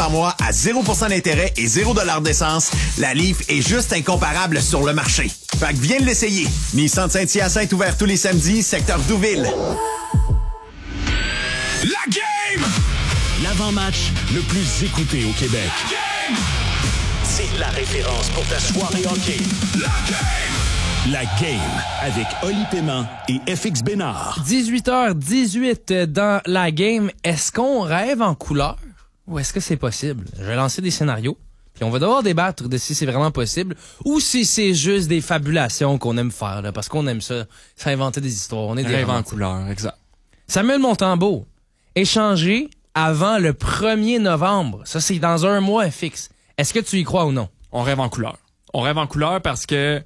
par mois à 0% d'intérêt et 0$ d'essence, la Leaf est juste incomparable sur le marché. Fait que viens l'essayer. Nissan de Saint-Hyacinthe ouvert tous les samedis, secteur Douville. La game! L'avant-match le plus écouté au Québec. C'est la référence pour ta soirée hockey. La game avec Oli Paiement et FX Bénard. 18h18 dans la game. Est-ce qu'on rêve en couleur ou est-ce que c'est possible? Je vais lancer des scénarios, puis on va devoir débattre de si c'est vraiment possible ou si c'est juste des fabulations qu'on aime faire, là, parce qu'on aime ça inventer des histoires. On est des rêve en romantiques. couleur, exact. Samuel Montembeault, échangé avant le 1er novembre. Ça, c'est dans un mois, FX. Est-ce que tu y crois ou non? On rêve en couleur. On rêve en couleur parce que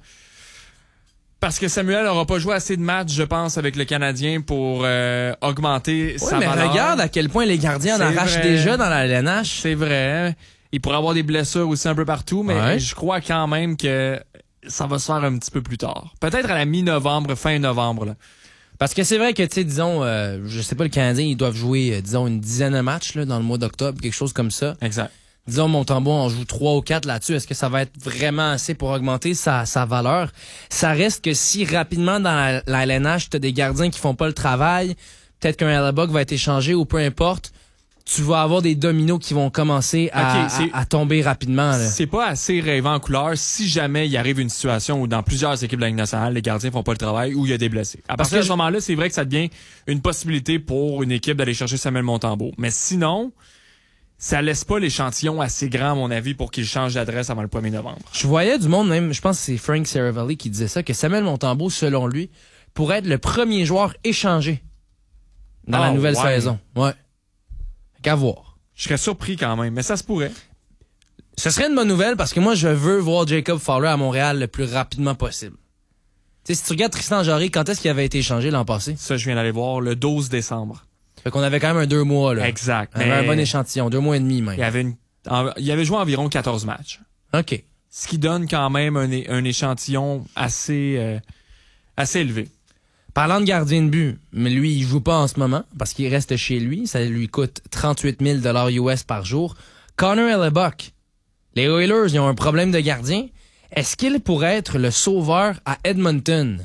Samuel n'aura pas joué assez de matchs, je pense, avec le Canadien pour augmenter sa valeur. Mais regarde à quel point les gardiens en arrachent déjà dans la LNH. C'est vrai. Il pourrait avoir des blessures aussi un peu partout, mais je crois quand même que ça va se faire un petit peu plus tard. Peut-être à la mi-novembre, fin novembre, là. Parce que c'est vrai que, tu sais, disons, je sais pas, le Canadien, ils doivent jouer, disons, une dizaine de matchs là, dans le mois d'octobre, quelque chose comme ça. Exact. Disons, Montembeault en joue 3 ou 4 là-dessus. Est-ce que ça va être vraiment assez pour augmenter sa valeur? Ça reste que si rapidement dans la LNH, t'as des gardiens qui font pas le travail, peut-être qu'un Hellebuck va être échangé ou peu importe, tu vas avoir des dominos qui vont commencer à tomber rapidement. Là. C'est pas assez rêvant en couleur si jamais il arrive une situation où dans plusieurs équipes de la Ligue nationale, les gardiens font pas le travail ou il y a des blessés. À partir de ce moment-là, c'est vrai que ça devient une possibilité pour une équipe d'aller chercher Samuel Montembeault. Mais sinon, ça laisse pas l'échantillon assez grand, à mon avis, pour qu'il change d'adresse avant le 1er novembre. Je voyais du monde, même, je pense que c'est Frank Seravalli qui disait ça, que Samuel Montembeault, selon lui, pourrait être le premier joueur échangé dans la nouvelle saison. Ouais. Qu'à voir. Je serais surpris quand même, mais ça se pourrait. Ce serait une bonne nouvelle parce que moi, je veux voir Jacob Fowler à Montréal le plus rapidement possible. Tu sais, si tu regardes Tristan Jarry, quand est-ce qu'il avait été échangé l'an passé? Ça, je viens d'aller voir le 12 décembre. Fait qu'on avait quand même un 2 mois, là. Exact. On avait un bon échantillon, 2 mois et demi, même. Il avait joué environ 14 matchs. OK. Ce qui donne quand même un échantillon assez élevé. Parlant de gardien de but, mais lui, il joue pas en ce moment parce qu'il reste chez lui. Ça lui coûte 38 000 US par jour. Connor Hellebuck. Les Oilers, ils ont un problème de gardien. Est-ce qu'il pourrait être le sauveur à Edmonton?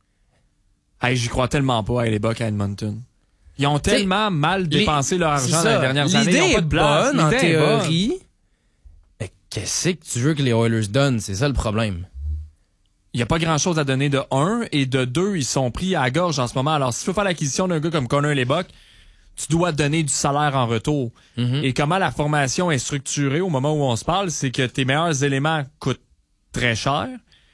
Hey, j'y crois tellement pas à Hellebuck à Edmonton. Ils ont tellement mal dépensé leur argent dans les dernières années. Ils ont pas de place. L'idée est bonne, en théorie. Mais qu'est-ce que tu veux que les Oilers donnent? C'est ça le problème. Il n'y a pas grand-chose à donner de 1 et de 2, ils sont pris à la gorge en ce moment. Alors, si tu veux faire l'acquisition d'un gars comme Connor Hellebuck, tu dois donner du salaire en retour. Mm-hmm. Et comment la formation est structurée au moment où on se parle, c'est que tes meilleurs éléments coûtent très cher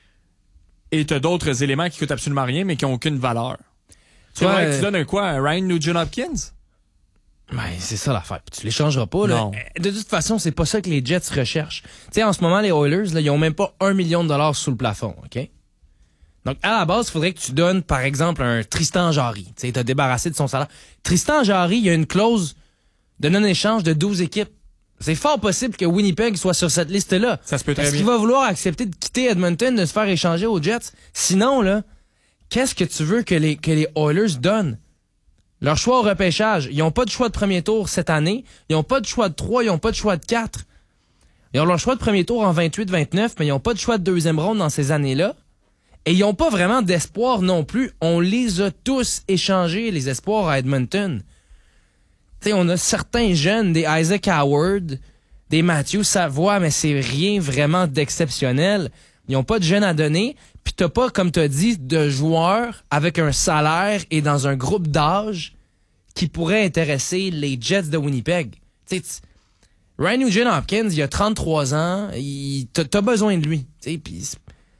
et tu as d'autres éléments qui coûtent absolument rien mais qui n'ont aucune valeur. C'est vrai que tu donnes un Ryan Nugent-Hopkins? Ben, c'est ça l'affaire. Tu les changeras pas, là. Non. De toute façon, c'est pas ça que les Jets recherchent. Tu sais, en ce moment, les Oilers, là, ils ont même pas $1 million sous le plafond, OK? Donc, à la base, il faudrait que tu donnes, par exemple, un Tristan Jarry. Tu sais, t'as débarrassé de son salaire. Tristan Jarry, il y a une clause de non-échange de 12 équipes. C'est fort possible que Winnipeg soit sur cette liste-là. Ça se peut très bien. Est-ce qu'il va vouloir accepter de quitter Edmonton, de se faire échanger aux Jets? Sinon, là, qu'est-ce que tu veux que les Oilers donnent? Leur choix au repêchage, ils n'ont pas de choix de premier tour cette année. Ils n'ont pas de choix de 3, ils n'ont pas de choix de 4. Ils ont leur choix de premier tour en 28-29, mais ils n'ont pas de choix de deuxième ronde dans ces années-là. Et ils n'ont pas vraiment d'espoir non plus. On les a tous échangés, les espoirs à Edmonton. Tu sais, on a certains jeunes, des Isaac Howard, des Matthew Savoie, mais c'est rien vraiment d'exceptionnel. Ils n'ont pas de jeunes à donner. Puis t'as pas, comme t'as dit, de joueurs avec un salaire et dans un groupe d'âge qui pourrait intéresser les Jets de Winnipeg. Tu sais, Ryan Nugent-Hopkins, il a 33 ans, t'as besoin de lui. Tu sais, puis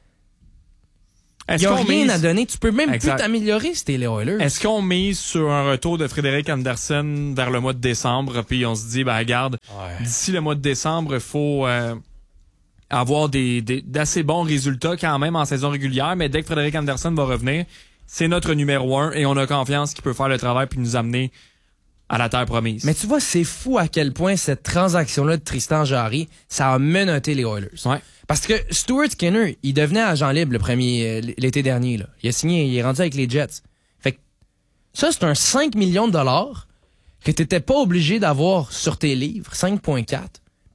il n'y a rien à donner. Tu peux même plus t'améliorer si t'es les Oilers. Est-ce qu'on mise sur un retour de Frédéric Andersen vers le mois de décembre, puis on se dit, ben regarde, d'ici le mois de décembre, il faut avoir d'assez bons résultats quand même en saison régulière, mais dès que Frédéric Andersen va revenir, c'est notre numéro 1 et on a confiance qu'il peut faire le travail puis nous amener à la terre promise. Mais tu vois, c'est fou à quel point cette transaction-là de Tristan Jarry, ça a menotté les Oilers. Ouais. Parce que Stuart Skinner, il devenait agent libre l'été dernier. Là. Il a signé, il est rendu avec les Jets. Fait que ça, c'est un 5 millions de dollars que t'étais pas obligé d'avoir sur tes livres, 5,4,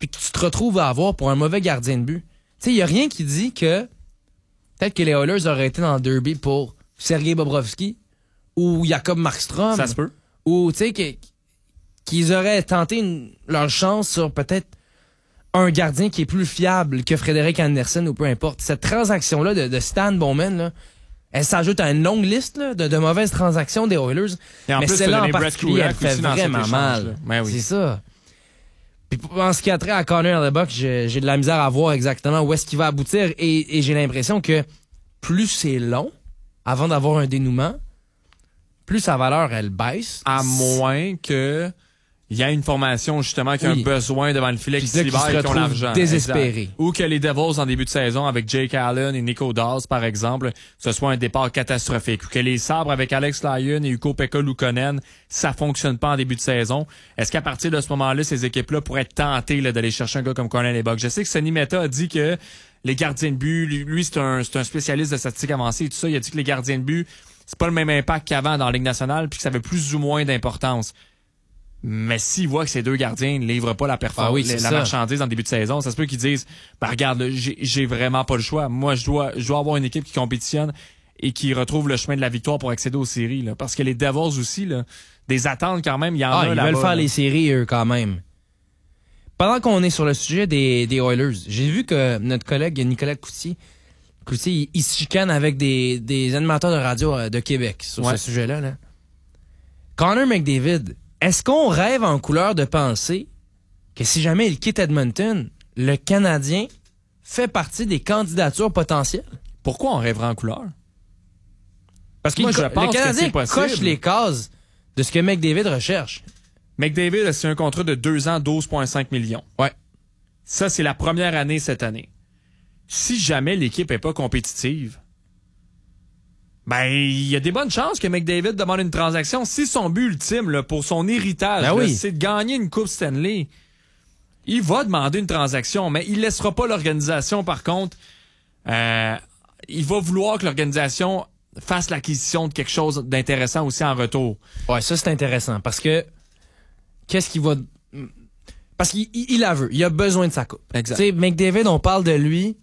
puis que tu te retrouves à avoir pour un mauvais gardien de but. Tu sais, il y a rien qui dit que peut-être que les Oilers auraient été dans le derby pour Sergei Bobrovsky ou Jakob Markstrom. Ça se peut. Ou, tu sais, qu'ils auraient tenté leur chance sur peut-être un gardien qui est plus fiable que Frédéric Andersen ou peu importe. Cette transaction-là de Stan Bowman, là, elle s'ajoute à une longue liste là, de mauvaises transactions des Oilers. Et en mais plus, celle-là en Brett particulier, elle Kulak fait aussi dans cet vraiment mal. échange-là. Ben oui. C'est ça. Puis en ce qui a trait à Connor Hellebuyck, j'ai de la misère à voir exactement où est-ce qu'il va aboutir et j'ai l'impression que plus c'est long avant d'avoir un dénouement, plus sa valeur, elle baisse. À moins que il y a une formation justement qui a un besoin devant le filet qui se libère et qui ont l'argent. Désespéré. Exact. Ou que les Devils en début de saison avec Jake Allen et Nico Daws par exemple, ce soit un départ catastrophique. Ou que les Sabres avec Alex Lyon et Ukko-Pekka Luukkonen, ça fonctionne pas en début de saison. Est-ce qu'à partir de ce moment-là, ces équipes-là pourraient être tentées là, d'aller chercher un gars comme Connor Hellebuyck? Je sais que Sonny Mehta a dit que les gardiens de but, lui c'est un spécialiste de statistiques avancées et tout ça, il a dit que les gardiens de but, c'est pas le même impact qu'avant dans la Ligue nationale puis que ça avait plus ou moins d'importance. Mais s'ils voient que ces deux gardiens ne livrent pas la performance, la marchandise en début de saison, ça se peut qu'ils disent, regarde, là, j'ai vraiment pas le choix. Moi, je dois avoir une équipe qui compétitionne et qui retrouve le chemin de la victoire pour accéder aux séries, là. Parce que les Devils aussi, là, des attentes quand même, il y en a ils là-bas. veulent faire là. les séries, eux, quand même. Pendant qu'on est sur le sujet des Oilers, j'ai vu que notre collègue Nicolas Coutier, il se chicane avec des animateurs de radio de Québec sur ce sujet-là. Là. Connor McDavid, est-ce qu'on rêve en couleur de penser que si jamais il quitte Edmonton, le Canadien fait partie des candidatures potentielles? Pourquoi on rêverait en couleur? Parce que moi, je pense le Canadien que c'est possible. coche les cases de ce que McDavid recherche. McDavid, c'est un contrat de 2 ans, 12,5 millions. Ouais. Ça, c'est la première année cette année. Si jamais l'équipe est pas compétitive, ben, il y a des bonnes chances que McDavid demande une transaction. Si son but ultime, là, pour son héritage, là, c'est de gagner une Coupe Stanley, il va demander une transaction, mais il laissera pas l'organisation, par contre. Il va vouloir que l'organisation fasse l'acquisition de quelque chose d'intéressant aussi en retour. Ouais, ça, c'est intéressant, parce que qu'est-ce qu'il va... Parce qu'il la veut. Il a besoin de sa coupe. Exact. Tu sais, McDavid, on parle de lui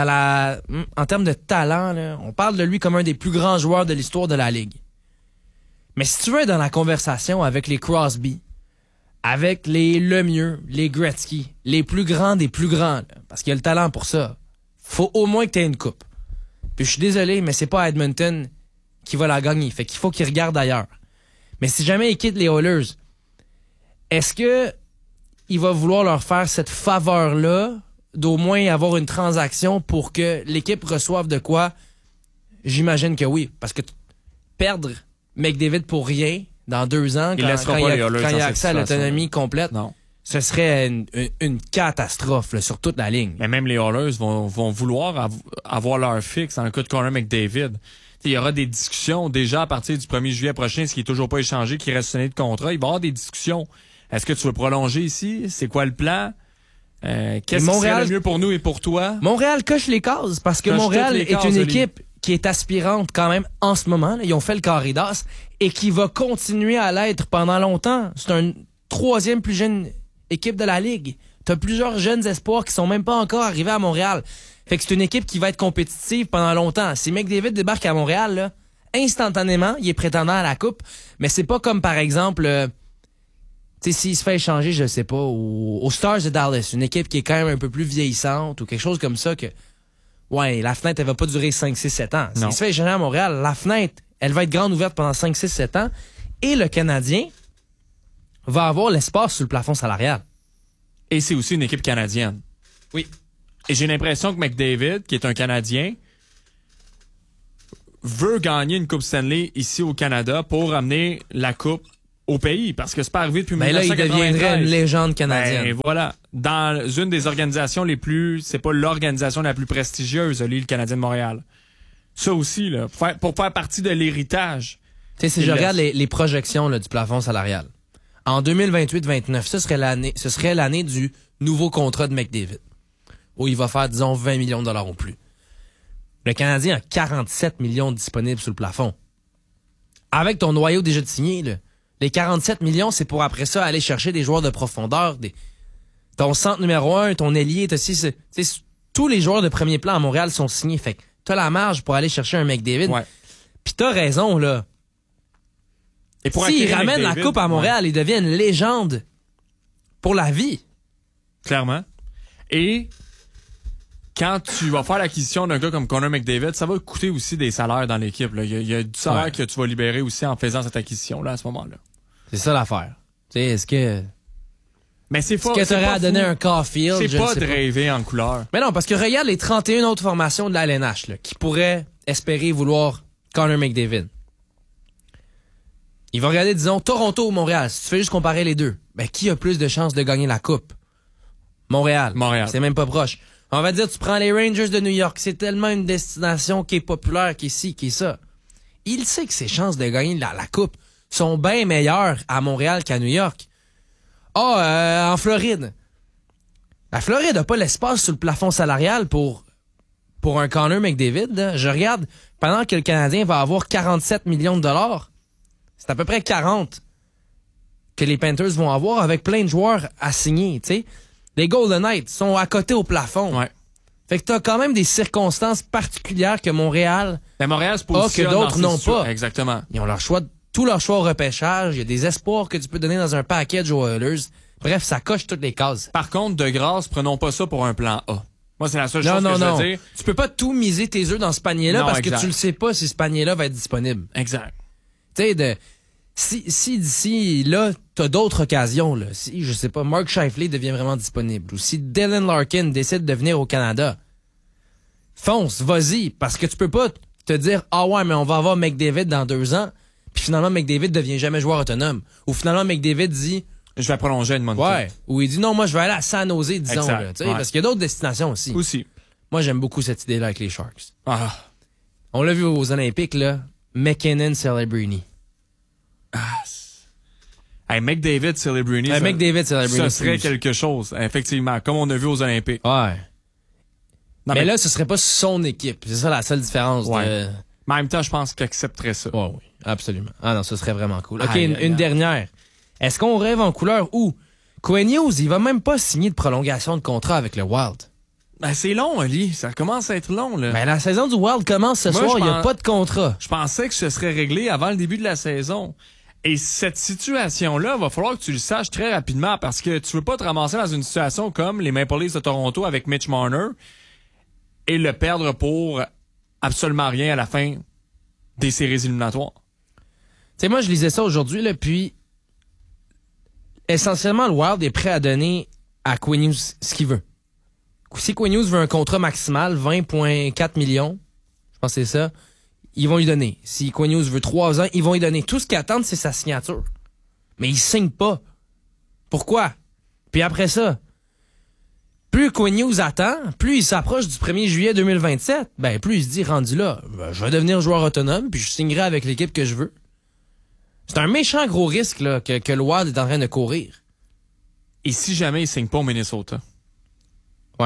en termes de talent, là, on parle de lui comme un des plus grands joueurs de l'histoire de la Ligue. Mais si tu veux être dans la conversation avec les Crosby, avec les Lemieux, les Gretzky, les plus grands des plus grands, là, parce qu'il y a le talent pour ça, faut au moins que tu aies une coupe. Puis je suis désolé, mais c'est pas Edmonton qui va la gagner. Fait qu'il faut qu'il regarde ailleurs. Mais si jamais il quitte les Oilers, est-ce que il va vouloir leur faire cette faveur-là d'au moins avoir une transaction pour que l'équipe reçoive de quoi? J'imagine que oui. Parce que perdre McDavid pour rien dans 2 ans, quand il y a accès à l'autonomie complète, non. Ce serait une catastrophe là, sur toute la ligne. Mais même les Oilers vont vouloir avoir leur fixe dans le cas de Connor McDavid. Il y aura des discussions déjà à partir du 1er juillet prochain, ce qui est toujours pas échangé, qui reste sonné de contrat. Il va y avoir des discussions. Est-ce que tu veux prolonger ici? C'est quoi le plan? Qu'est-ce qui serait le mieux pour nous et pour toi? Montréal coche les cases parce que Montréal est une équipe qui est aspirante quand même en ce moment. Ils ont fait le carré d'as et qui va continuer à l'être pendant longtemps. C'est un 3e plus jeune équipe de la Ligue. T'as plusieurs jeunes espoirs qui sont même pas encore arrivés à Montréal. Fait que c'est une équipe qui va être compétitive pendant longtemps. Si McDavid débarque à Montréal, là, instantanément, il est prétendant à la Coupe. Mais c'est pas comme, par exemple... tu sais, s'il se fait échanger, je sais pas, aux Stars de Dallas, une équipe qui est quand même un peu plus vieillissante ou quelque chose comme ça que, ouais, la fenêtre, elle va pas durer 5, 6, 7 ans. S'il se fait échanger à Montréal, la fenêtre, elle va être grande ouverte pendant 5, 6, 7 ans et le Canadien va avoir l'espace sur le plafond salarial. Et c'est aussi une équipe canadienne. Oui. Et j'ai l'impression que McDavid, qui est un Canadien, veut gagner une Coupe Stanley ici au Canada pour amener la Coupe au pays, parce que c'est pas arrivé depuis 1993. Là, il deviendrait une légende canadienne. Ben, voilà. Dans une des organisations les plus... C'est pas l'organisation la plus prestigieuse, le Canadien de Montréal. Ça aussi, là, pour faire partie de l'héritage. Tu sais, si je regarde les projections là, du plafond salarial, en 2028-29, ce serait l'année du nouveau contrat de McDavid, où il va faire, disons, 20 millions de dollars ou plus. Le Canadien a 47 millions disponibles sur le plafond. Avec ton noyau déjà de signé, là, les 47 millions, c'est pour après ça aller chercher des joueurs de profondeur. Ton centre numéro 1, ton ailier, tous les joueurs de premier plan à Montréal sont signés. Fait que t'as la marge pour aller chercher un McDavid. Ouais. Puis t'as raison, là. Et pour S'il ramène la coupe à Montréal, il devient une légende pour la vie. Clairement. Et quand tu vas faire l'acquisition d'un gars comme Connor McDavid, ça va coûter aussi des salaires dans l'équipe. Là. Il y a du salaire que tu vas libérer aussi en faisant cette acquisition-là à ce moment-là. C'est ça l'affaire. Tu sais, est-ce que t'aurais à donner un Caulfield? C'est pas de rêver en couleur. Mais non, parce que regarde les 31 autres formations de la LNH là, qui pourraient espérer vouloir Connor McDavid. Il va regarder, disons, Toronto ou Montréal. Si tu fais juste comparer les deux, ben qui a plus de chances de gagner la coupe? Montréal. C'est même pas proche. On va dire, tu prends les Rangers de New York. C'est tellement une destination qui est populaire, qui est ci, qui est ça. Il sait que ses chances de gagner la coupe sont bien meilleures à Montréal qu'à New York. En Floride. La Floride n'a pas l'espace sur le plafond salarial pour un Connor McDavid. Là. Je regarde, pendant que le Canadien va avoir 47 millions de dollars, c'est à peu près 40 que les Panthers vont avoir avec plein de joueurs à signer, tu sais. Les Golden Knights sont à côté au plafond. Ouais. Fait que t'as quand même des circonstances particulières que Montréal se positionne que d'autres n'ont pas. Exactement. Ils ont tout leur choix au repêchage. Il y a des espoirs que tu peux donner dans un package aux Oilers. Bref, ça coche toutes les cases. Par contre, de grâce, prenons pas ça pour un plan A. Moi, c'est la seule chose que je veux dire. Tu peux pas tout miser tes œufs dans ce panier-là parce exact. que tu le sais pas si ce panier-là va être disponible. Exact. Tu sais, si d'ici là, t'as d'autres occasions, là. Si, je sais pas, Mark Scheifele devient vraiment disponible, ou si Dylan Larkin décide de venir au Canada, fonce, vas-y, parce que tu peux pas te dire, ouais, mais on va avoir McDavid dans 2 ans, puis finalement McDavid devient jamais joueur autonome. Ou finalement McDavid dit, je vais prolonger une montre. Ouais. Ou il dit, non, moi je vais aller à San Jose, disons, exact. là, tu sais, parce qu'il y a d'autres destinations aussi. Moi, j'aime beaucoup cette idée-là avec les Sharks. On l'a vu aux Olympiques, là, McKinnon, Celebrini. McDavid, Celebrini. Ça serait quelque chose, effectivement, comme on a vu aux Olympiques. Ouais. Non, mais là, ce serait pas son équipe. C'est ça la seule différence. Ouais. Mais en même temps, je pense qu'il accepterait ça. Oui, absolument. Ah non, ce serait vraiment cool. OK, une dernière. Est-ce qu'on rêve en couleur ou Quinn Hughes, il va même pas signer de prolongation de contrat avec le Wild? Ben, c'est long, Ali. Ça commence à être long, là. Ben, la saison du Wild commence ce soir. Il n'y a pas de contrat. Je pensais que ce serait réglé avant le début de la saison. Et cette situation-là, va falloir que tu le saches très rapidement parce que tu veux pas te ramasser dans une situation comme les Maple Leafs de Toronto avec Mitch Marner et le perdre pour absolument rien à la fin des séries éliminatoires. Tu sais, moi, je lisais ça aujourd'hui, là, puis essentiellement, le Wild est prêt à donner à Quinn Hughes ce qu'il veut. Si Quinn Hughes veut un contrat maximal, 20,4 millions, je pense que c'est ça, ils vont lui donner. Si Quinn Hughes veut 3 ans, ils vont lui donner. Tout ce qu'ils attendent, c'est sa signature. Mais il signe pas. Pourquoi? Puis après ça, plus Quinn Hughes attend, plus il s'approche du 1er juillet 2027, ben plus il se dit, rendu là, je vais devenir joueur autonome, puis je signerai avec l'équipe que je veux. C'est un méchant gros risque là, que le Wild est en train de courir. Et si jamais il signe pas au Minnesota? Ouais.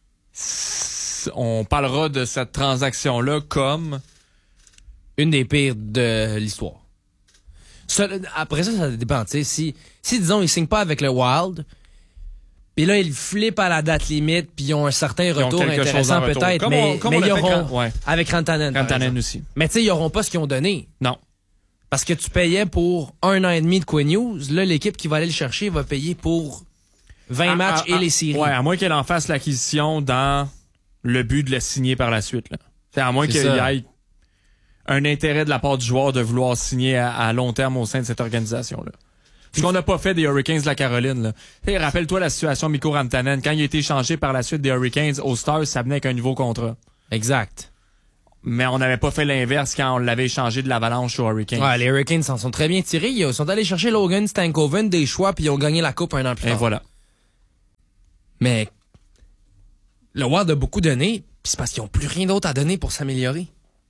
On parlera de cette transaction-là comme une des pires de l'histoire. Après ça dépend. Si disons, ils signent pas avec le Wild, puis là, ils flippent à la date limite, puis ils ont un certain retour intéressant peut-être, mais ils auront avec Rantanen. Rantanen aussi. Mais tu sais, ils auront pas ce qu'ils ont donné. Non. Parce que tu payais pour 1 an et demi de Quinn Hughes. Là, l'équipe qui va aller le chercher va payer pour 20 matchs et les séries. Ouais, à moins qu'elle en fasse l'acquisition dans le but de le signer par la suite. Là. C'est à moins qu'il y ait un intérêt de la part du joueur de vouloir signer à long terme au sein de cette organisation-là. Ce qu'on n'a pas fait des Hurricanes de la Caroline. Là. Hey, rappelle-toi la situation Mikko Rantanen. Quand il a été échangé par la suite des Hurricanes aux Stars, ça venait avec un nouveau contrat. Exact. Mais on n'avait pas fait l'inverse quand on l'avait échangé de l'Avalanche aux Hurricanes. Ouais, les Hurricanes s'en sont très bien tirés. Ils sont allés chercher Logan Stankoven, des choix, puis ils ont gagné la Coupe un an plus tard. Et voilà. Mais le Wild a beaucoup donné, puis c'est parce qu'ils n'ont plus rien d'autre à donner pour s'améliorer.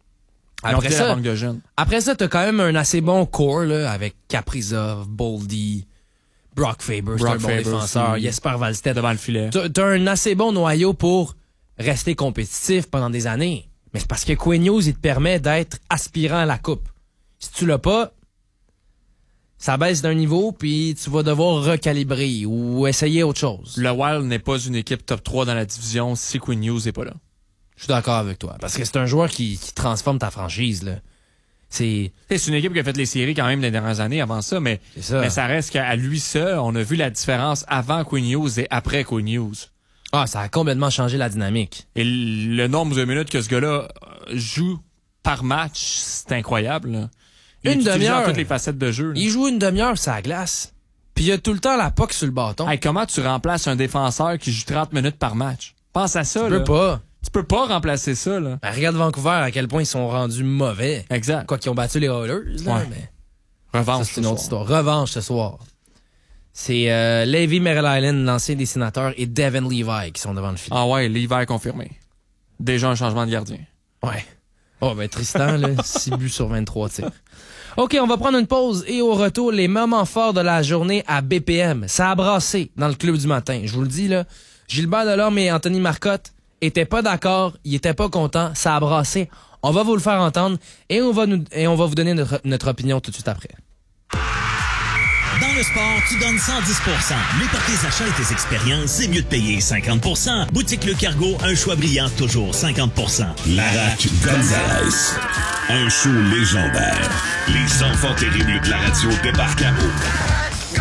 Après ça, t'as quand même un assez bon core là, avec Kaprizov, Boldy, Brock Faber, c'est un bon défenseur, Jesper Wallstedt devant le filet. T'as un assez bon noyau pour rester compétitif pendant des années. Mais c'est parce que Quinn Hughes, il te permet d'être aspirant à la coupe. Si tu l'as pas, ça baisse d'un niveau, puis tu vas devoir recalibrer ou essayer autre chose. Le Wild n'est pas une équipe top 3 dans la division si Quinn Hughes n'est pas là. Je suis d'accord avec toi, parce que c'est un joueur qui transforme ta franchise, là. C'est une équipe qui a fait les séries quand même les dernières années avant ça, mais ça reste qu'à lui seul, on a vu la différence avant Quinn Hughes et après Quinn Hughes. Ah, ça a complètement changé la dynamique. Et le nombre de minutes que ce gars-là joue par match, c'est incroyable. Là. Une demi-heure. Toutes les facettes de jeu. Là. Il joue une demi-heure sur la glace. Puis il a tout le temps la puck sur le bâton. Hey, comment tu remplaces un défenseur qui joue 30 minutes par match? Pense à ça. Tu peux pas. Tu peux pas remplacer ça, là. Ben, regarde Vancouver, à quel point ils sont rendus mauvais. Exact. Quoi qu'ils ont battu les Oilers, là, ouais. mais... Revanche, ça, c'est une autre histoire. Revanche ce soir. C'est Levi Merrill-Island, l'ancien des Sénateurs, et Devin Levi qui sont devant le filet. Ah ouais, Levi confirmé. Déjà un changement de gardien. Ouais. Oh, ben Tristan, là, 6 buts sur 23 tirs. OK, on va prendre une pause et au retour, les moments forts de la journée à BPM. Ça a brassé dans le club du matin. Je vous le dis, là, Gilbert Delorme et Anthony Marcotte étaient pas d'accord, ils étaient pas contents, ça a brassé. On va vous le faire entendre et on va vous donner notre opinion tout de suite après. Dans le sport, tu donnes 110%. Mais pour tes achats et tes expériences, c'est mieux de payer 50%. Boutique Le Cargo, un choix brillant, toujours 50%. Larac Gonzalez. Un show légendaire. Les enfants terribles de la radio débarquent à eau.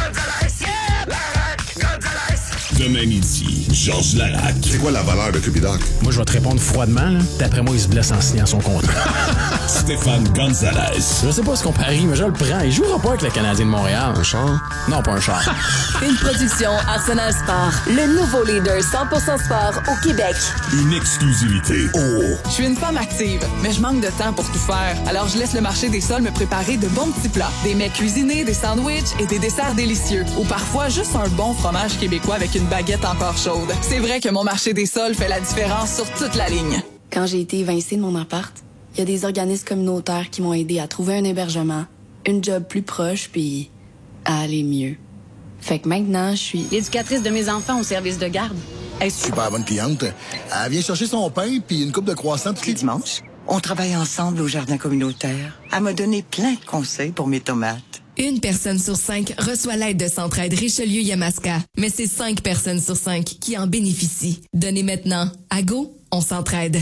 Demain midi, Georges Larac. C'est quoi la valeur de Cupidoc? Moi, je vais te répondre froidement. Là. D'après moi, il se blesse en signant son contrat. Stéphane Gonzalez. Je sais pas ce qu'on parie, mais je le prends. Il jouera pas avec le Canadien de Montréal. Un char? Non, pas un char. Une production Arsenal Sport. Le nouveau leader 100% sport au Québec. Une exclusivité. Oh! Je suis une femme active, mais je manque de temps pour tout faire. Alors, je laisse le marché des sols me préparer de bons petits plats. Des mets cuisinés, des sandwichs et des desserts délicieux. Ou parfois, juste un bon fromage québécois avec une baguette encore chaude. C'est vrai que mon marché des sols fait la différence sur toute la ligne. Quand j'ai été évincée de mon appart, il y a des organismes communautaires qui m'ont aidé à trouver un hébergement, une job plus proche, puis à aller mieux. Fait que maintenant, je suis l'éducatrice de mes enfants au service de garde. Super bonne cliente. Elle vient chercher son pain puis une coupe de croissants tous les dimanches. On travaille ensemble au jardin communautaire. Elle m'a donné plein de conseils pour mes tomates. Une personne sur 5 reçoit l'aide de Centraide Richelieu-Yamaska. Mais c'est 5 personnes sur 5 qui en bénéficient. Donnez maintenant. À Go, on s'entraide.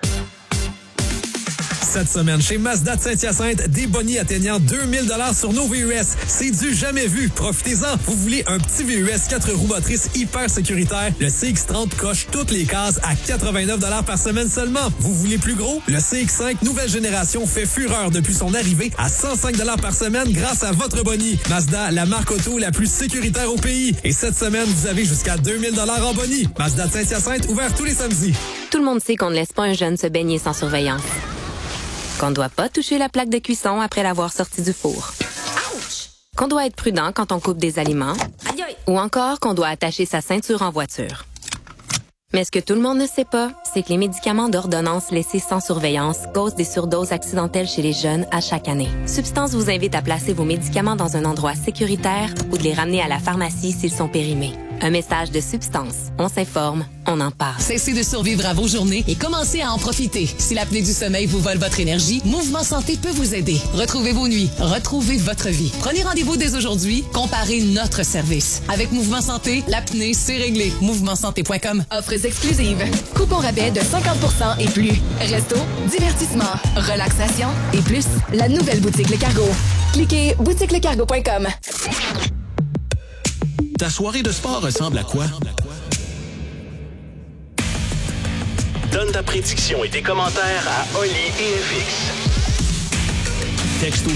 Cette semaine, chez Mazda de Saint-Hyacinthe, des bonnies atteignant 2000 $ sur nos VUS. C'est du jamais vu. Profitez-en. Vous voulez un petit VUS 4 roues motrices hyper sécuritaire? Le CX-30 coche toutes les cases à 89 $ par semaine seulement. Vous voulez plus gros? Le CX-5 nouvelle génération fait fureur depuis son arrivée à 105 $ par semaine grâce à votre bonnie. Mazda, la marque auto la plus sécuritaire au pays. Et cette semaine, vous avez jusqu'à 2000 $ en bonnie. Mazda de Saint-Hyacinthe, ouvert tous les samedis. Tout le monde sait qu'on ne laisse pas un jeune se baigner sans surveillance. Qu'on ne doit pas toucher la plaque de cuisson après l'avoir sortie du four. Ouch! Qu'on doit être prudent quand on coupe des aliments. Aïe aïe! Ou encore qu'on doit attacher sa ceinture en voiture. Mais ce que tout le monde ne sait pas, c'est que les médicaments d'ordonnance laissés sans surveillance causent des surdoses accidentelles chez les jeunes à chaque année. Substance vous invite à placer vos médicaments dans un endroit sécuritaire ou de les ramener à la pharmacie s'ils sont périmés. Un message de Substance. On s'informe, on en parle. Cessez de survivre à vos journées et commencez à en profiter. Si l'apnée du sommeil vous vole votre énergie, Mouvement Santé peut vous aider. Retrouvez vos nuits, retrouvez votre vie. Prenez rendez-vous dès aujourd'hui, comparez notre service. Avec Mouvement Santé, l'apnée, c'est réglé. MouvementSanté.com. Offres exclusives. Coupons rabais de 50% et plus. Resto, divertissement, relaxation et plus. La nouvelle boutique Le Cargo. Cliquez boutiquelecargo.com. Ta soirée de sport ressemble à quoi? Donne ta prédiction et tes commentaires à Oli et FX. Texto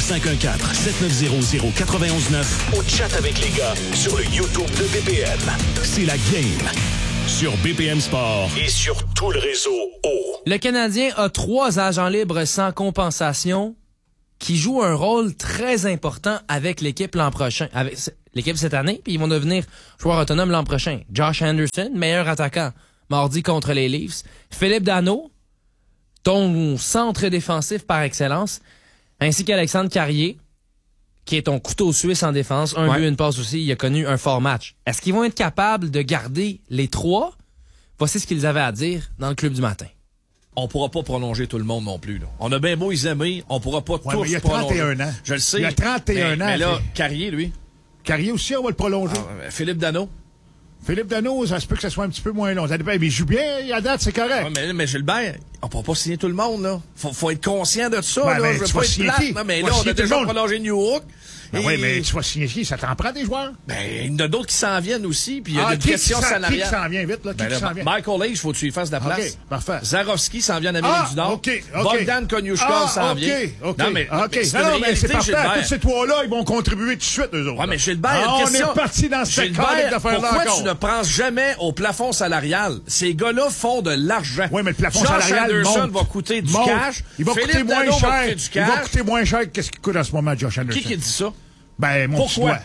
514-7900-919 ou chat avec les gars sur le YouTube de BPM. C'est la game sur BPM Sport et sur tout le réseau O. Le Canadien a 3 agents libres sans compensation qui jouent un rôle très important avec l'équipe l'an prochain, avec l'équipe cette année, puis ils vont devenir joueurs autonomes l'an prochain. Josh Anderson, meilleur attaquant, mardi contre les Leafs. Philippe Danault, ton centre défensif par excellence, ainsi qu'Alexandre Carrier, qui est ton couteau suisse en défense. Un but, une passe aussi. Il a connu un fort match. Est-ce qu'ils vont être capables de garder les 3? Voici ce qu'ils avaient à dire dans le Club du matin. on pourra pas prolonger tout le monde non plus. Là. On a bien beau les aimer, on pourra pas tous prolonger. Il a 31 ans. Je le sais. Il a 31 ans. Mais là, Carrier, lui. Carrier aussi, on va le prolonger. Philippe Danault. Philippe Danault, ça se peut que ça soit un petit peu moins long. Ça dépend, mais il joue bien, à date, c'est correct. Ouais, mais Gilbert, on pourra pas signer tout le monde, là. Faut être conscient de ça, là. Je veux pas être plate, là, mais là, on a déjà prolongé New York. Ben oui, mais tu vas signer qui? Ça t'en prend des joueurs? Ben, il y en a d'autres qui s'en viennent aussi, puis il y a des questions salariales. Qui s'en vient vite, là? Qui s'en vient? Michael Age, faut que tu lui fasses de la place. OK, parfait. Zarovski s'en vient d'Amérique du Nord. OK. Bogdan Konyushkov s'en vient. OK. Non, mais c'est parfait. Tous ces trois-là, ils vont contribuer tout de suite, eux autres. Ouais, mais Gilbert, on est parti dans cette carte d'affaires-là encore. Pourquoi tu ne penses jamais au plafond salarial? Ces gars-là font de l'argent. Oui, mais le plafond salarial Anderson va coûter du cash. Il va coûter moins cher. Il va coûter moins cher que ce qu'il coûte en ce moment, Josh Anderson. Qui dit ça? Ben, mon petit doigt.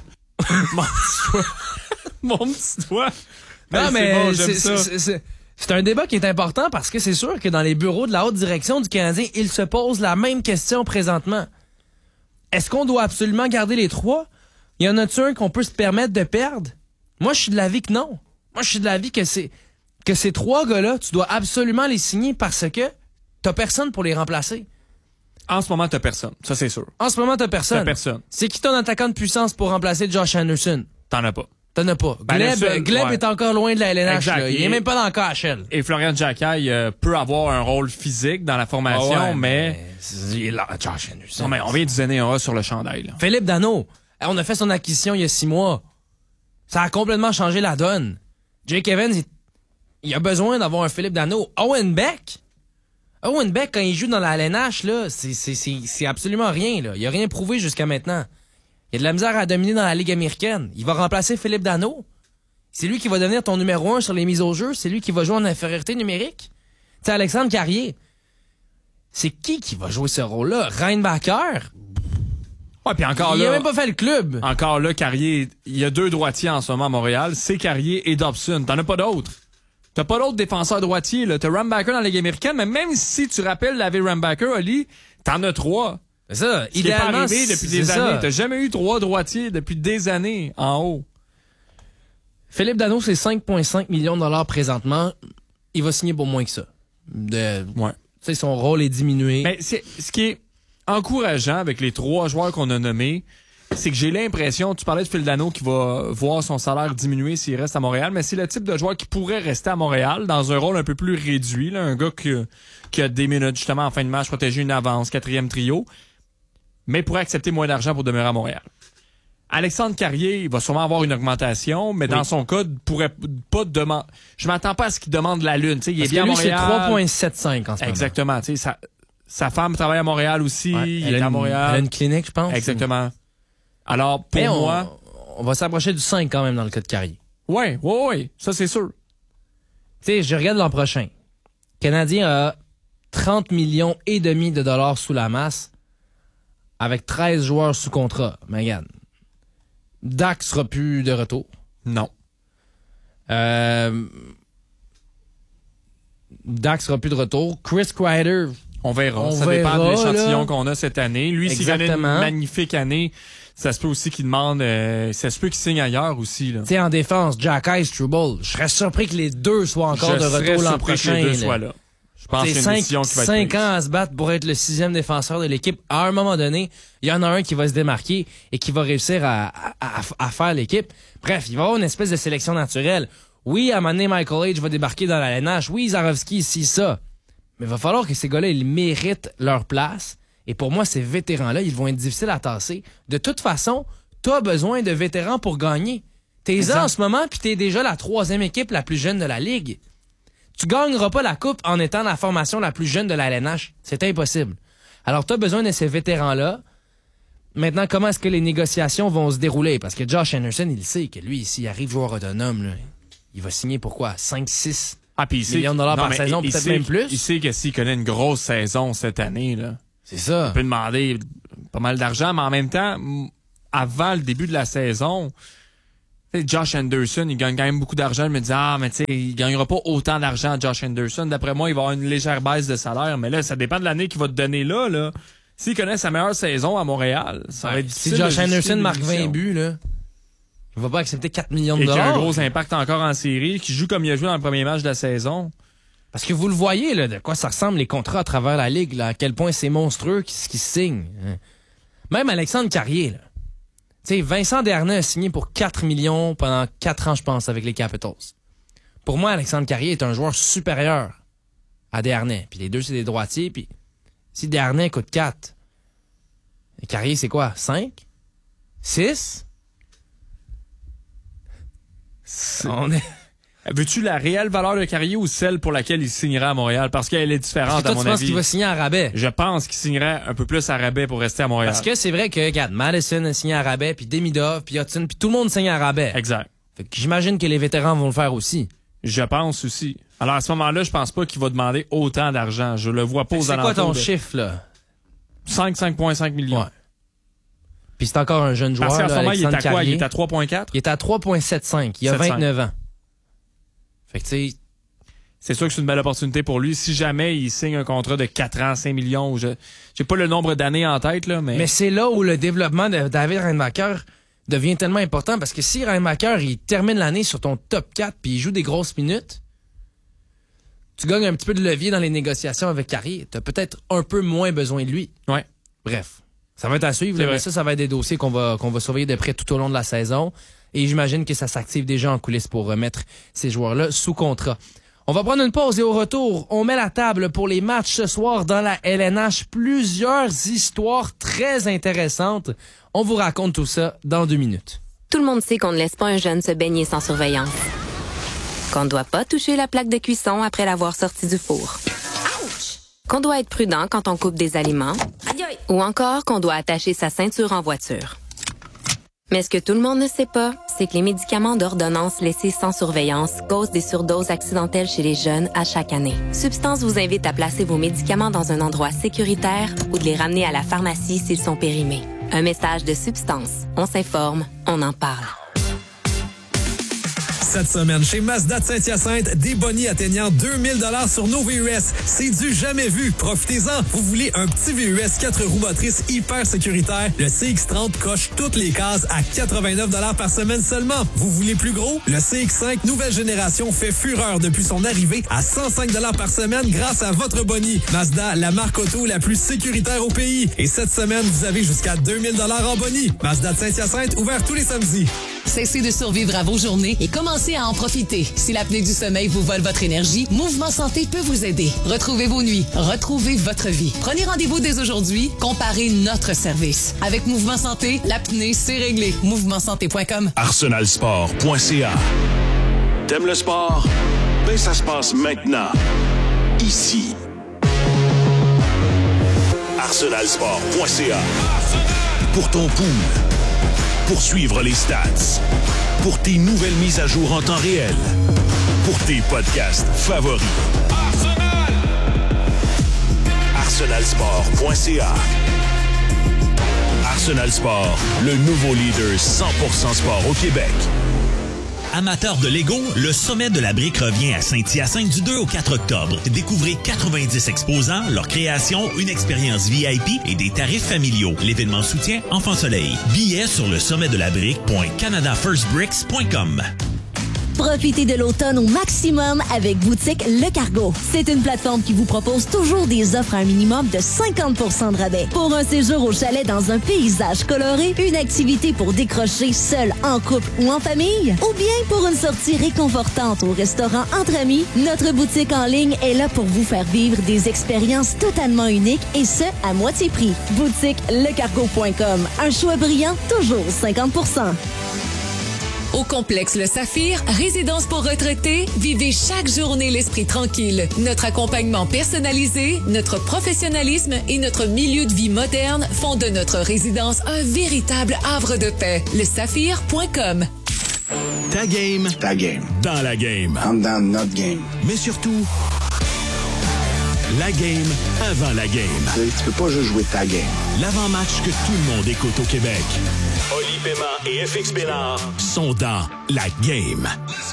Mon petit doigt. Non, mais c'est un débat qui est important parce que c'est sûr que dans les bureaux de la haute direction du Canadien, ils se posent la même question présentement. Est-ce qu'on doit absolument garder les trois? Y en a-tu un qu'on peut se permettre de perdre? Moi, je suis de l'avis que non. Moi, je suis de l'avis que ces trois gars-là, tu dois absolument les signer parce que t'as personne pour les remplacer. En ce moment, t'as personne. Ça, c'est sûr. En ce moment, t'as personne. T'as personne. C'est qui ton attaquant de puissance pour remplacer Josh Anderson? T'en as pas. T'en as pas. Gleb est encore loin de la LNH. Là. Il est même pas dans le KHL. Et Florian Xhekaj peut avoir un rôle physique dans la formation, mais... Il est là, Josh Anderson. Non, mais on vient de donner un A sur le chandail. Là. Philippe Danault. On a fait son acquisition il y a 6 mois. Ça a complètement changé la donne. Jake Evans, il a besoin d'avoir un Philippe Danault. Owen Beck, quand il joue dans la LNH, là, c'est absolument rien. Là. Il a rien prouvé jusqu'à maintenant. Il a de la misère à dominer dans la Ligue américaine. Il va remplacer Philippe Danault. C'est lui qui va devenir ton numéro 1 sur les mises au jeu. C'est lui qui va jouer en infériorité numérique. Tu sais, Alexandre Carrier, c'est qui va jouer ce rôle-là? Reinbacker? Ouais, puis encore il là, a même pas fait le club. Encore là, Carrier, il y a 2 droitiers en ce moment à Montréal. C'est Carrier et Dobson. T'en as pas d'autres. T'as pas d'autres défenseurs droitiers, là. T'as Rambacker dans la Ligue américaine, mais même si tu rappelles David Rambacker, Oli, t'en as 3. C'est ça. Ce idéalement, qui est pas arrivé depuis des années. T'as jamais eu 3 droitiers depuis des années en haut. Philippe Danault, c'est 5,5 millions de dollars présentement. Il va signer pour moins que ça. Ouais. Tu sais, son rôle est diminué. Mais ce qui est encourageant avec les 3 joueurs qu'on a nommés, c'est que j'ai l'impression, tu parlais de Phil Danault qui va voir son salaire diminuer s'il reste à Montréal, mais c'est le type de joueur qui pourrait rester à Montréal dans un rôle un peu plus réduit, là, un gars qui a des minutes justement en fin de match, protéger une avance, 4e trio, mais pourrait accepter moins d'argent pour demeurer à Montréal. Alexandre Carrier, il va sûrement avoir une augmentation, mais dans son cas, pourrait pas demander. Je m'attends pas à ce qu'il demande la lune. T'sais, il est bien à Montréal. C'est 3,75 en ce moment. Exactement. Sa femme travaille à Montréal aussi. Il est à Montréal. Elle a une clinique, je pense. Exactement. Alors, pour moi... On va s'approcher du 5 quand même dans le cas de Carrier. Oui. Ça, c'est sûr. Tu sais, je regarde l'an prochain. Le Canadien a 30 millions et demi de dollars sous la masse avec 13 joueurs sous contrat. Mais regarde, Dak sera plus de retour. Non. Dak sera plus de retour. Chris Kreider... On verra. Ça dépend de l'échantillon qu'on a cette année. Lui, s'il a une magnifique année, ça se peut aussi qu'il demande... ça se peut qu'il signe ailleurs aussi. Tu sais, en défense, Jack Eiss, Struble, je serais surpris que les deux soient encore de retour l'an prochain. Que les deux soient là. Je pense qu'il y a une décision qui va être 5 ans à se battre pour être le 6e défenseur de l'équipe. À un moment donné, il y en a un qui va se démarquer et qui va réussir à faire l'équipe. Bref, il va y avoir une espèce de sélection naturelle. Oui, à un moment donné, Michael Age va débarquer dans la LNH. Oui, Zarovski, ici, ça. Mais il va falloir que ces gars-là, ils méritent leur place. Et pour moi, ces vétérans-là, ils vont être difficiles à tasser. De toute façon, t'as besoin de vétérans pour gagner. T'es là en ce moment, puis t'es déjà la 3e équipe la plus jeune de la Ligue. Tu gagneras pas la coupe en étant la formation la plus jeune de la LNH. C'est impossible. Alors, t'as besoin de ces vétérans-là. Maintenant, comment est-ce que les négociations vont se dérouler? Parce que Josh Anderson, il sait que lui, s'il arrive joueur autonome, là, il va signer pour quoi? 5-6 millions de dollars par saison, peut-être même plus? Il sait que s'il connaît une grosse saison cette année, là, c'est ça. Il peut demander pas mal d'argent, mais en même temps, avant le début de la saison, Josh Anderson, il gagne quand même beaucoup d'argent. Je me dis, mais tu sais, il gagnera pas autant d'argent, Josh Anderson. D'après moi, il va avoir une légère baisse de salaire. Mais là, ça dépend de l'année qu'il va te donner là. S'il connaît sa meilleure saison à Montréal, ça va être difficile. Si Josh Anderson marque 20 buts, là, il va pas accepter 4 millions de dollars. Et qui a un gros impact encore en série, qui joue comme il a joué dans le premier match de la saison. Parce que vous le voyez, là, de quoi ça ressemble les contrats à travers la Ligue, là, à quel point c'est monstrueux ce qui signe. Hein. Même Alexandre Carrier, là. Tu sais, Vincent Desharnais a signé pour 4 millions pendant 4 ans, je pense, avec les Capitals. Pour moi, Alexandre Carrier est un joueur supérieur à Desharnais. Puis les deux, c'est des droitiers. Puis si Desharnais coûte 4, et Carrier, c'est quoi? 5? 6? On est... Veux-tu la réelle valeur de Carrier ou celle pour laquelle il signera à Montréal? Parce qu'elle est différente, toi, à mon avis. Tu penses qu'il va signer à rabais? Je pense qu'il signerait un peu plus à rabais pour rester à Montréal. Parce que c'est vrai que, regarde, Madison a signé à rabais, puis Demidov, puis Hudson, puis tout le monde signe à rabais. Exact. Fait que j'imagine que les vétérans vont le faire aussi. Je pense aussi. Alors, à ce moment-là, je pense pas qu'il va demander autant d'argent. Je le vois pas aux alentours. C'est quoi ton chiffre, là? 5,5 millions. Ouais. Puis c'est encore un jeune joueur. Parce qu'en ce moment, il est à quoi? Carrier. Il est à 3,4? Il est à 3,75. Il a 29 ans. Fait que, tu sais, c'est sûr que c'est une belle opportunité pour lui. Si jamais il signe un contrat de 4 ans, 5 millions, j'ai pas le nombre d'années en tête, là, mais... Mais c'est là où le développement de David Reinmacher devient tellement important, parce que si Reinmacher, il termine l'année sur ton top 4 puis il joue des grosses minutes, tu gagnes un petit peu de levier dans les négociations avec Carrier. T'as peut-être un peu moins besoin de lui. Ouais. Bref. Ça va être à suivre, mais ça va être des dossiers qu'on va surveiller de près tout au long de la saison. Et j'imagine que ça s'active déjà en coulisses pour remettre ces joueurs-là sous contrat. On va prendre une pause et au retour, on met la table pour les matchs ce soir dans la LNH. Plusieurs histoires très intéressantes. On vous raconte tout ça dans 2 minutes. Tout le monde sait qu'on ne laisse pas un jeune se baigner sans surveillance. Qu'on ne doit pas toucher la plaque de cuisson après l'avoir sorti du four. Ouch! Qu'on doit être prudent quand on coupe des aliments. Aïe aïe! Ou encore qu'on doit attacher sa ceinture en voiture. Mais ce que tout le monde ne sait pas, c'est que les médicaments d'ordonnance laissés sans surveillance causent des surdoses accidentelles chez les jeunes à chaque année. Substance vous invite à placer vos médicaments dans un endroit sécuritaire ou de les ramener à la pharmacie s'ils sont périmés. Un message de Substance. On s'informe, on en parle. Cette semaine, chez Mazda de Saint-Hyacinthe, des bonnies atteignant 2000 $ sur nos VUS. C'est du jamais vu. Profitez-en. Vous voulez un petit VUS 4 roues motrices hyper sécuritaire? Le CX-30 coche toutes les cases à 89 $ par semaine seulement. Vous voulez plus gros? Le CX-5 nouvelle génération fait fureur depuis son arrivée à 105 $ par semaine grâce à votre bonnie. Mazda, la marque auto la plus sécuritaire au pays. Et cette semaine, vous avez jusqu'à 2000 $ en bonnie. Mazda de Saint-Hyacinthe, ouvert tous les samedis. Cessez de survivre à vos journées et commencez à en profiter. Si l'apnée du sommeil vous vole votre énergie, Mouvement Santé peut vous aider. Retrouvez vos nuits, retrouvez votre vie. Prenez rendez-vous dès aujourd'hui, comparez notre service. Avec Mouvement Santé, l'apnée, c'est réglé. MouvementSanté.com. ArsenalSport.ca. T'aimes le sport? Ben ça se passe maintenant. Ici. ArsenalSport.ca. Pour ton pool. Pour suivre les stats. Pour tes nouvelles mises à jour en temps réel. Pour tes podcasts favoris. ArsenalSport.ca. Arsenal Sport, le nouveau leader 100% sport au Québec. Amateurs de Lego, le sommet de la brique revient à Saint-Hyacinthe du 2 au 4 octobre. Découvrez 90 exposants, leur création, une expérience VIP et des tarifs familiaux. L'événement soutient Enfant Soleil. Billets sur le sommetdelabrique.canadafirstbricks.com. Profitez de l'automne au maximum avec Boutique Le Cargo. C'est une plateforme qui vous propose toujours des offres à un minimum de 50% de rabais. Pour un séjour au chalet dans un paysage coloré, une activité pour décrocher seul, en couple ou en famille, ou bien pour une sortie réconfortante au restaurant entre amis, notre boutique en ligne est là pour vous faire vivre des expériences totalement uniques et ce, à moitié prix. BoutiqueLeCargo.com. Un choix brillant, toujours 50%. Au complexe Le Saphir, résidence pour retraités, vivez chaque journée l'esprit tranquille. Notre accompagnement personnalisé, notre professionnalisme et notre milieu de vie moderne font de notre résidence un véritable havre de paix. LeSaphir.com. Ta game. Ta game. Dans la game. I'm dans notre game. Mais surtout, la game avant la game. Tu peux pas juste jouer ta game. L'avant-match que tout le monde écoute au Québec. Oli Paiement et FX Bénard sont dans la game.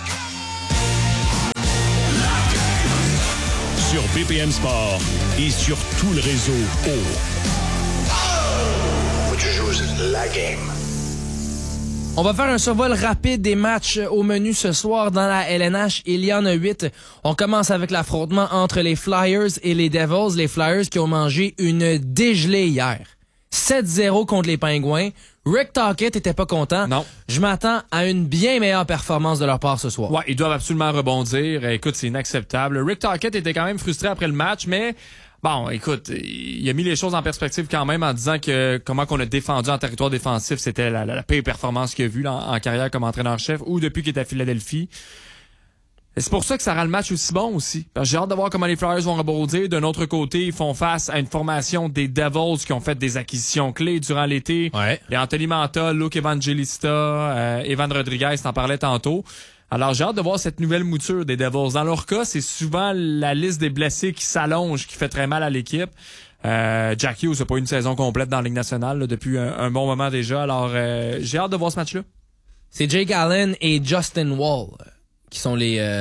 Sur BPM Sport et sur tout le réseau Faut que tu joues la game. On va faire un survol rapide des matchs au menu ce soir dans la LNH. Il y en a 8. On commence avec l'affrontement entre les Flyers et les Devils. Les Flyers qui ont mangé une dégelée hier. 7-0 contre les Pingouins. Rick Tocchet était pas content. Non. Je m'attends à une bien meilleure performance de leur part ce soir. Ouais, ils doivent absolument rebondir. Écoute, c'est inacceptable. Rick Tocchet était quand même frustré après le match, mais bon, écoute, il a mis les choses en perspective quand même en disant que comment qu'on a défendu en territoire défensif, c'était la pire performance qu'il a vue en carrière comme entraîneur-chef ou depuis qu'il est à Philadelphie. Et c'est pour ça que ça rend le match aussi bon aussi. Parce que j'ai hâte de voir comment les Flyers vont rebondir. D'un autre côté, ils font face à une formation des Devils qui ont fait des acquisitions clés durant l'été. Ouais. Les Anthony Manta, Luke Evangelista, Evan Rodriguez, t'en parlais tantôt. Alors, j'ai hâte de voir cette nouvelle mouture des Devils. Dans leur cas, c'est souvent la liste des blessés qui s'allonge, qui fait très mal à l'équipe. Jack Hughes n'a pas eu une saison complète dans la Ligue nationale là, depuis un bon moment déjà. Alors, j'ai hâte de voir ce match-là. C'est Jake Allen et Justin Wall qui sont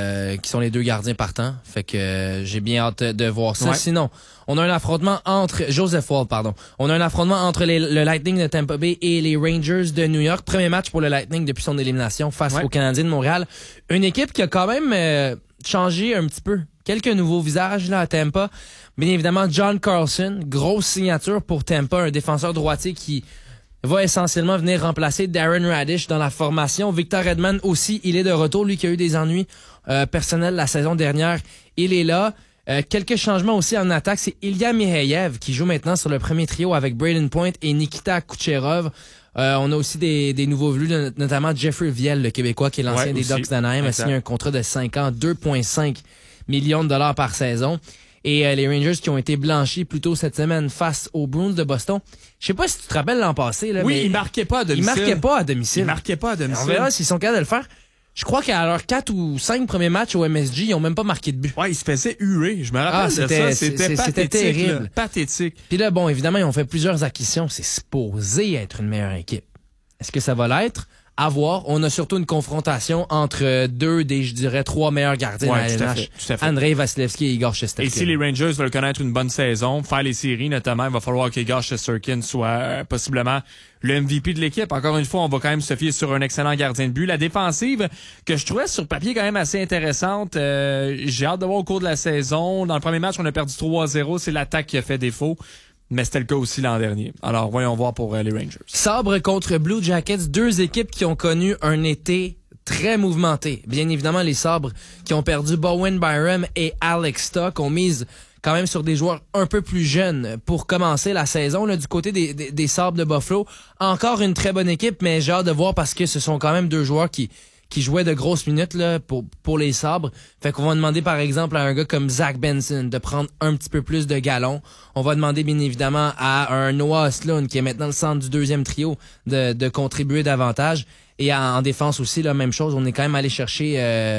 les deux gardiens partants. Fait que j'ai bien hâte de voir ça. Ouais. Sinon, on a un affrontement entre Joseph Wall, pardon. On a un affrontement entre le Lightning de Tampa Bay et les Rangers de New York. Premier match pour le Lightning depuis son élimination face aux Canadiens de Montréal. Une équipe qui a quand même changé un petit peu. Quelques nouveaux visages là à Tampa. Bien évidemment, John Carlson, grosse signature pour Tampa, un défenseur droitier qui va essentiellement venir remplacer Darren Radish dans la formation. Victor Hedman aussi, il est de retour. Lui qui a eu des ennuis personnels la saison dernière, il est là. Quelques changements aussi en attaque. C'est Ilya Mikheyev qui joue maintenant sur le premier trio avec Braden Point et Nikita Kucherov. On a aussi des nouveaux venus, notamment Jeffrey Viel, le Québécois qui est l'ancien des Ducks d'Anaheim, a signé un contrat de 5 ans, 2,5 millions de dollars par saison. Et les Rangers qui ont été blanchis plus tôt cette semaine face aux Bruins de Boston. Je sais pas si tu te rappelles l'an passé. Là, Oui, mais ils marquaient pas à domicile. Ils marquaient pas à domicile. On verra s'ils sont capables de le faire. Je crois qu'à leurs 4 ou 5 premiers matchs au MSG, ils ont même pas marqué de but. Ouais, ils se faisaient huer. Je me rappelle de ça. C'était pathétique. C'était terrible. Là. Pathétique. Puis là, bon, évidemment, ils ont fait plusieurs acquisitions. C'est supposé être une meilleure équipe. Est-ce que ça va l'être? À voir. On a surtout une confrontation entre deux des, je dirais, 3 meilleurs gardiens de la LNH. Andrei Vasilevskiy et Igor Shesterkin. Et si les Rangers veulent connaître une bonne saison, faire les séries notamment, il va falloir qu'Igor Shesterkin soit possiblement le MVP de l'équipe. Encore une fois, on va quand même se fier sur un excellent gardien de but. La défensive, que je trouvais sur papier quand même assez intéressante, j'ai hâte de voir au cours de la saison. Dans le premier match, on a perdu 3-0. C'est l'attaque qui a fait défaut. Mais c'était le cas aussi l'an dernier. Alors, voyons voir pour les Rangers. Sabre contre Blue Jackets, deux équipes qui ont connu un été très mouvementé. Bien évidemment, les Sabres qui ont perdu Bowen Byram et Alex Stock ont mise quand même sur des joueurs un peu plus jeunes pour commencer la saison. Là, du côté des Sabres de Buffalo, encore une très bonne équipe, mais j'ai hâte de voir parce que ce sont quand même deux joueurs qui jouait de grosses minutes là pour les Sabres. Fait qu'on va demander par exemple à un gars comme Zach Benson de prendre un petit peu plus de galons. On va demander bien évidemment à un Noah Sloan qui est maintenant le centre du deuxième trio de contribuer davantage. Et en défense aussi, la même chose. On est quand même allé chercher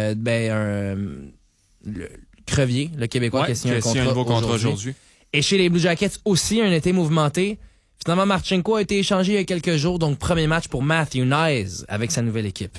le Crevier, le Québécois qui a signé un nouveau contrat aujourd'hui. Et chez les Blue Jackets aussi, un été mouvementé. Finalement, Marchenko a été échangé il y a quelques jours. Donc, premier match pour Matthew Knies avec sa nouvelle équipe.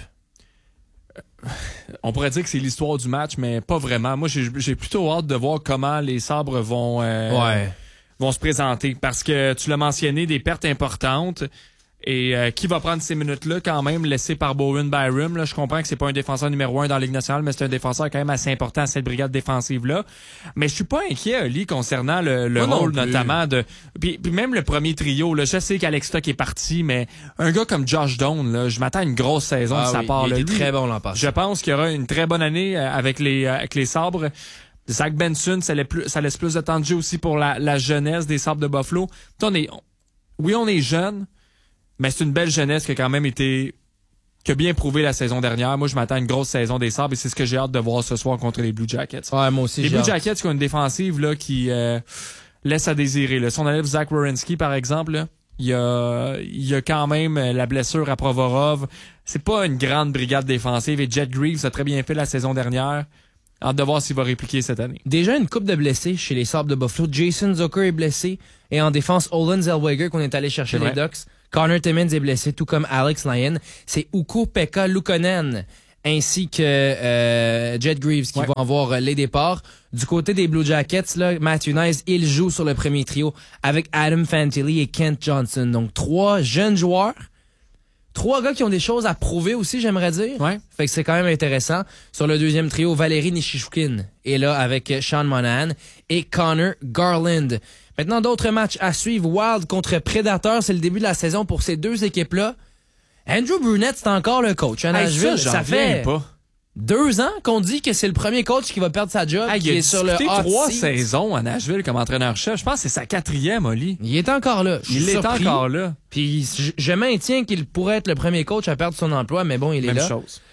On pourrait dire que c'est l'histoire du match, mais pas vraiment. Moi, j'ai plutôt hâte de voir comment les Sabres vont se présenter. Parce que tu l'as mentionné, des pertes importantes. Et qui va prendre ces minutes-là quand même laissé par Bowen Byram? Là, je comprends que c'est pas un défenseur numéro 1 dans la Ligue nationale, mais c'est un défenseur quand même assez important à cette brigade défensive-là. Mais je suis pas inquiet, Ali, concernant le rôle notamment de... Puis même le premier trio, là, je sais qu'Alex Stock est parti, mais un gars comme Josh Doan, là, je m'attends à une grosse saison de sa part. Il était très bon l'an passé. Je pense qu'il y aura une très bonne année avec les Sabres. Zach Benson, ça laisse plus de temps de jeu aussi pour la jeunesse des Sabres de Buffalo. On est jeunes, mais c'est une belle jeunesse qui a quand même qui a bien prouvé la saison dernière. Moi, je m'attends à une grosse saison des Sabres et c'est ce que j'ai hâte de voir ce soir contre les Blue Jackets. Ouais, moi aussi. Les Blue Jackets qui ont une défensive là qui laisse à désirer. Là. Si on enlève Zach Werenski, par exemple, là, il y a quand même la blessure à Provorov. C'est pas une grande brigade défensive et Jet Greaves a très bien fait la saison dernière. Hâte de voir s'il va répliquer cette année. Déjà une couple de blessés chez les Sabres de Buffalo. Jason Zucker est blessé et en défense, Olen Zellweger qu'on est allé chercher les Ducks. Connor Timmins est blessé, tout comme Alex Lyon. C'est Ukko-Pekka Luukkonen ainsi que Jet Greaves qui vont avoir les départs. Du côté des Blue Jackets, là, Matthew Knies, il joue sur le premier trio avec Adam Fantilli et Kent Johnson. Donc 3 jeunes joueurs. 3 gars qui ont des choses à prouver aussi, j'aimerais dire. Ouais. Fait que c'est quand même intéressant. Sur le deuxième trio, Valérie Nishishkin est là avec Sean Monahan et Connor Garland. Maintenant, d'autres matchs à suivre. Wild contre Predator, c'est le début de la saison pour ces deux équipes-là. Andrew Brunette, c'est encore le coach à Nashville. Ça fait pas. 2 ans qu'on dit que c'est le premier coach qui va perdre sa job. Il est sur le 3 saisons à Nashville comme entraîneur-chef. Je pense que c'est sa 4e, Oli. Il est encore là. Il est encore là. Puis je maintiens qu'il pourrait être le premier coach à perdre son emploi, mais bon, il est là. Même chose.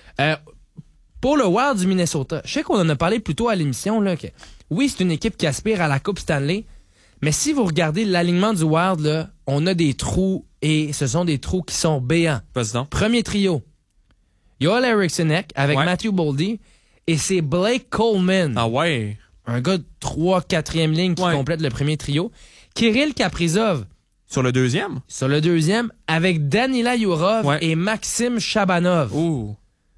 Pour le Wild du Minnesota, je sais qu'on en a parlé plus tôt à l'émission, là, que oui, c'est une équipe qui aspire à la Coupe Stanley, mais si vous regardez l'alignement du Wild, là, on a des trous, et ce sont des trous qui sont béants. Premier trio, Joel Erikssonek avec Matthew Boldy, et c'est Blake Coleman. Ah ouais? Un gars de 3-4e ligne qui complète le premier trio. Kirill Kaprizov. Sur le deuxième? Sur le deuxième, avec Danila Yurov et Maxime Chabanov. Ouh.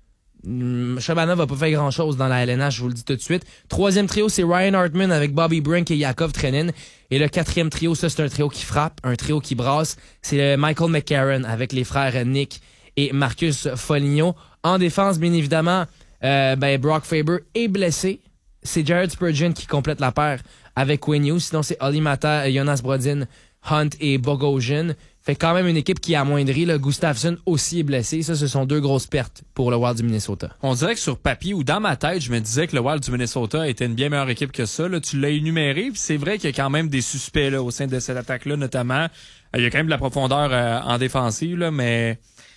Chabanov n'a pas fait grand-chose dans la LNH, je vous le dis tout de suite. Troisième trio, c'est Ryan Hartman avec Bobby Brink et Yakov Trenin. Et le 4e trio, ça, c'est un trio qui frappe, un trio qui brasse. C'est Michael McCarron avec les frères Nick et Marcus Foligno. En défense, bien évidemment, Brock Faber est blessé. C'est Jared Spurgeon qui complète la paire avec Wayne Hughes. Sinon, c'est Oli Mata, Jonas Brodin, Hunt et Bogosian. Fait quand même une équipe qui amoindrit. Le Gustafsson aussi est blessé. Ça, ce sont 2 grosses pertes pour le Wild du Minnesota. On dirait que sur papier ou dans ma tête, je me disais que le Wild du Minnesota était une bien meilleure équipe que ça. Là, tu l'as énuméré, puis c'est vrai qu'il y a quand même des suspects là, au sein de cette attaque-là, notamment. Il y a quand même de la profondeur en défensive, là, mais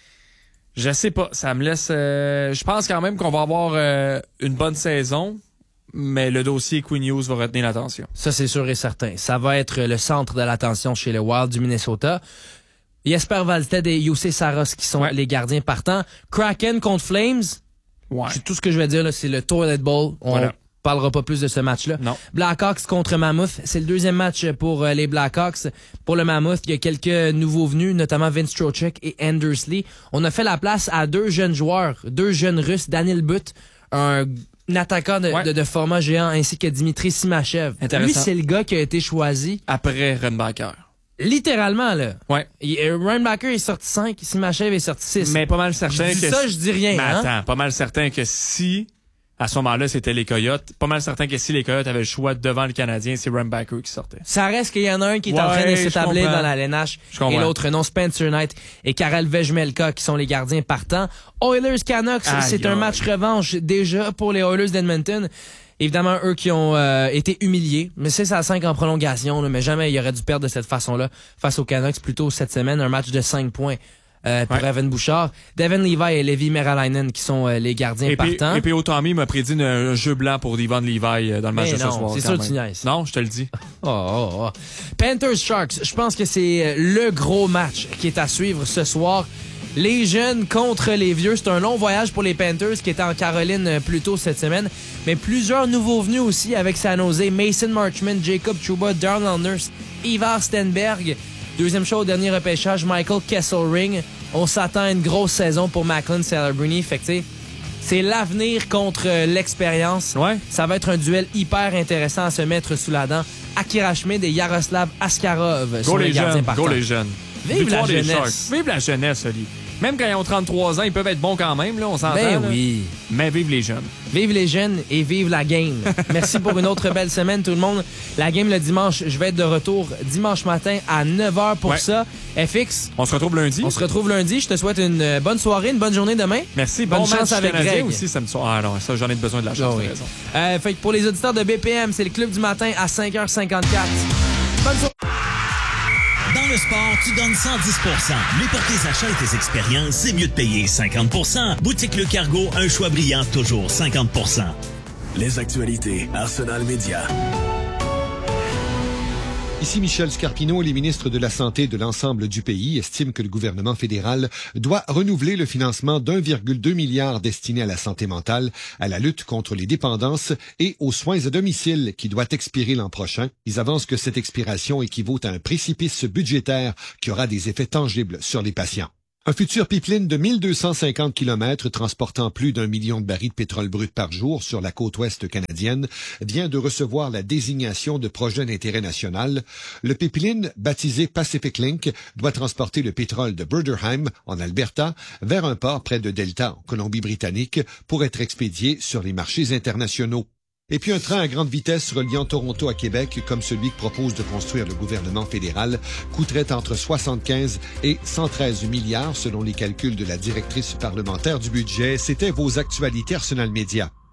je sais pas. Ça me laisse... je pense quand même qu'on va avoir une bonne saison. Mais le dossier Quinn Hughes va retenir l'attention. Ça, c'est sûr et certain. Ça va être le centre de l'attention chez le Wild du Minnesota. Jesper Wallstedt et Jussi Saros qui sont les gardiens partants. Kraken contre Flames. Tout ce que je vais dire, là, c'est le Toilet Bowl. On parlera pas plus de ce match-là. Non. Blackhawks contre Mammoth. C'est le deuxième match pour les Blackhawks. Pour le Mammoth, il y a quelques nouveaux venus, notamment Vince Trocheck et Anders Lee. On a fait la place à 2 jeunes joueurs, 2 jeunes Russes, Daniel Butt, un attaquant de format géant, ainsi que Dimitri Simachev. Lui, c'est le gars qui a été choisi après Reinbacher. Littéralement, là. Ouais. Reinbacher est sorti 5, Simachev est sorti 6. Mais pas mal certain je dis rien. Mais attends, pas mal certain que si, à ce moment-là, c'était les Coyotes, pas mal certain que si les Coyotes avaient le choix devant le Canadien, c'est Reinbacher qui sortait. Ça reste qu'il y en a un qui est en train de s'établir dans la LNH et l'autre non, Spencer Knight et Karel Vejmelka qui sont les gardiens partants. Oilers Canucks, c'est un match revanche déjà pour les Oilers d'Edmonton. Évidemment, eux qui ont été humiliés, mais c'est à 5 en prolongation, là, mais jamais il aurait dû perdre de cette façon-là face aux Canucks. Plutôt cette semaine, un match de 5 points pour Evan Bouchard. Devin Levi et Levi Meralainen qui sont les gardiens partants. Et puis Tommy m'a prédit un jeu blanc pour Devin Levi dans le match de ce soir. C'est sûr que tu niaises. Non, je te le dis. Panthers Sharks, je pense que c'est le gros match qui est à suivre ce soir. Les jeunes contre les vieux. C'est un long voyage pour les Panthers qui étaient en Caroline plus tôt cette semaine. Mais plusieurs nouveaux venus aussi avec San Jose. Mason Marchment, Jacob Trouba, Darnell Nurse, Ivar Stenberg. Deuxième choix au dernier repêchage, Michael Kesselring. On s'attend à une grosse saison pour Macklin Celebrini. Fait que c'est l'avenir contre l'expérience. Ça va être un duel hyper intéressant à se mettre sous la dent. Akira Schmid et Yaroslav Askarov sont les gardiens partants. Go les jeunes. Vive la jeunesse. Vive la jeunesse, Oli. Même quand ils ont 33 ans, ils peuvent être bons quand même, là, on s'entend. Ben oui. Mais vive les jeunes. Vive les jeunes et vive la game. Merci pour une autre belle semaine, tout le monde. La game le dimanche, je vais être de retour dimanche matin à 9h pour ça. FX. On se retrouve lundi. Je te souhaite une bonne soirée, une bonne journée demain. Merci. Bonne chance avec Greg. Aussi samedi soir. Ah non, ça, j'en ai besoin de la chance. Fait que pour les auditeurs de BPM, c'est le club du matin à 5h54. Bonne soirée. Dans le sport, tu donnes 110%. Mais pour tes achats et tes expériences, c'est mieux de payer 50%. Boutique Le Cargo, un choix brillant, toujours 50%. Les actualités, Arsenal Média. Ici Michel Scarpino, les ministres de la Santé de l'ensemble du pays estiment que le gouvernement fédéral doit renouveler le financement d'1,2 milliard destiné à la santé mentale, à la lutte contre les dépendances et aux soins à domicile qui doit expirer l'an prochain. Ils avancent que cette expiration équivaut à un précipice budgétaire qui aura des effets tangibles sur les patients. Un futur pipeline de 1250 km transportant plus d'1 million de barils de pétrole brut par jour sur la côte ouest canadienne vient de recevoir la désignation de projet d'intérêt national. Le pipeline, baptisé Pacific Link, doit transporter le pétrole de Bruderheim, en Alberta, vers un port près de Delta, en Colombie-Britannique, pour être expédié sur les marchés internationaux. Et puis un train à grande vitesse reliant Toronto à Québec, comme celui que propose de construire le gouvernement fédéral, coûterait entre 75 et 113 milliards selon les calculs de la directrice parlementaire du budget. C'était vos actualités Arsenal Média.